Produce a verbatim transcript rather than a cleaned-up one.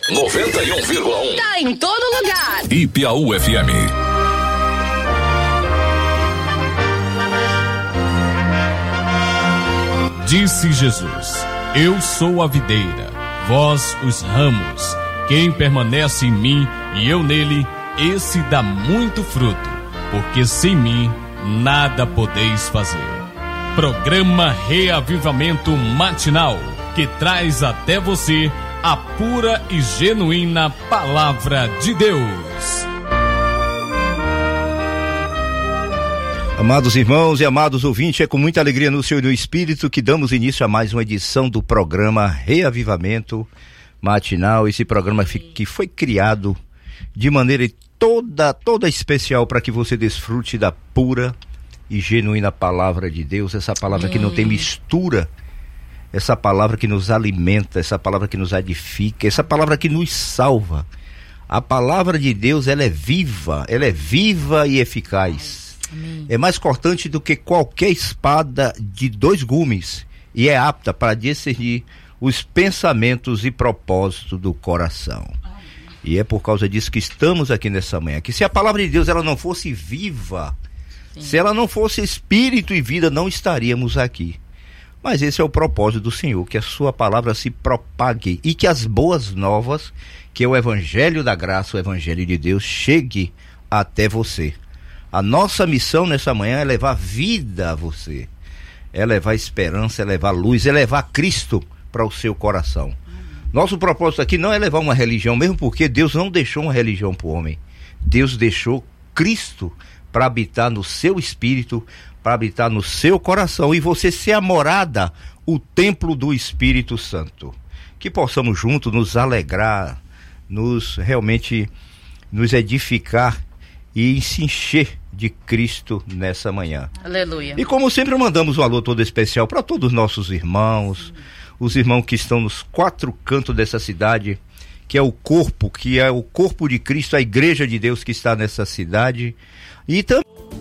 noventa e um vírgula um. Tá em todo lugar. Ipiaú F M. Disse Jesus: Eu sou a videira, vós os ramos. Quem permanece em mim e eu nele, esse dá muito fruto, porque sem mim nada podeis fazer. Programa Reavivamento Matinal, que traz até você a pura e genuína Palavra de Deus. Amados irmãos e amados ouvintes, é com muita alegria no Senhor e no Espírito que damos início a mais uma edição do programa Reavivamento Matinal. Esse programa que foi criado de maneira toda, toda especial para que você desfrute da pura e genuína Palavra de Deus, essa palavra que não tem mistura, essa palavra que nos alimenta, essa palavra que nos edifica, essa palavra que nos salva. A palavra de Deus, ela é viva, ela é viva e eficaz. Amém. É mais cortante do que qualquer espada de dois gumes e é apta para discernir os pensamentos e propósitos do coração. E é por causa disso que estamos aqui nessa manhã, que se a palavra de Deus ela não fosse viva, sim, se ela não fosse espírito e vida, não estaríamos aqui. Mas esse é o propósito do Senhor, que a sua palavra se propague e que as boas novas, que é o evangelho da graça, o evangelho de Deus, chegue até você. A nossa missão nessa manhã é levar vida a você, é levar esperança, é levar luz, é levar Cristo para o seu coração. Nosso propósito aqui não é levar uma religião, mesmo porque Deus não deixou uma religião para o homem. Deus deixou Cristo para habitar no seu espírito, para habitar no seu coração e você ser a morada, o templo do Espírito Santo. Que possamos juntos nos alegrar, nos realmente nos edificar e se encher de Cristo nessa manhã. Aleluia. E como sempre mandamos um alô todo especial para todos os nossos irmãos, os irmãos que estão nos quatro cantos dessa cidade, que é o corpo, que é o corpo de Cristo, a igreja de Deus que está nessa cidade. E também